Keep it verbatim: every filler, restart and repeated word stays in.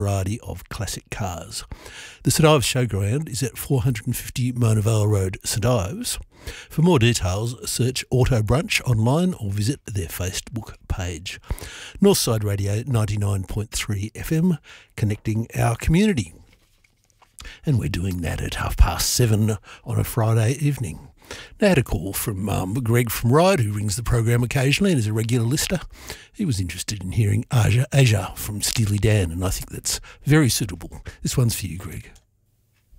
variety of classic cars. The St Ives Showground is at four hundred fifty Mona Vale Road, St Ives. For more details, search Auto Brunch online or visit their Facebook page. Northside Radio ninety-nine point three F M, connecting our community. And we're doing that at half past seven on a Friday evening. Now, I had a call from um, Greg from Ryde, who rings the program occasionally and is a regular listener. He was interested in hearing Aja, Aja from Steely Dan, and I think that's very suitable. This one's for you, Greg.